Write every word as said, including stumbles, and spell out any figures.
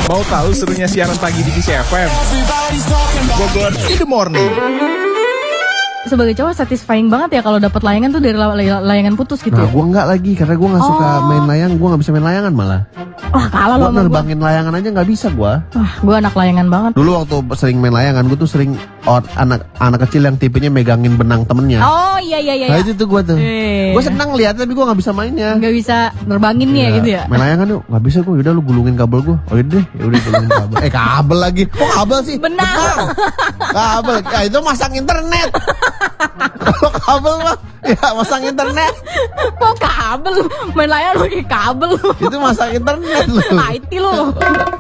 Mau tahu serunya siaran pagi di Kiss F M? Bogor in the morning. Sebagai cowok satisfying banget ya kalau dapat layangan tuh dari layangan putus gitu. Nah, ya? gue nggak lagi karena gue nggak suka Oh. main layang, gue nggak bisa main layangan malah. Wah kalah Gue loh sama gue. nerbangin layangan aja nggak bisa gue. Wah gue anak layangan banget. Dulu waktu sering main layangan, gue tuh sering or, anak anak kecil yang tipenya megangin benang temennya. Oh iya iya iya. Nah itu tuh gue tuh. Eh. Gue senang lihat tapi gue nggak bisa mainnya. Nggak bisa nerbangin nih ya gitu ya. Main layangan yuk, nggak bisa gue. Udah lu gulungin kabel gue. Oh deh, ya udah gulungin kabel. Eh kabel lagi. Kok kabel sih? Benang. Kabel. Ya itu masang internet. Kalau kabel mah ya masang internet. Kok kabel? Main layangan pakai kabel. Itu masang internet lu. I T lu.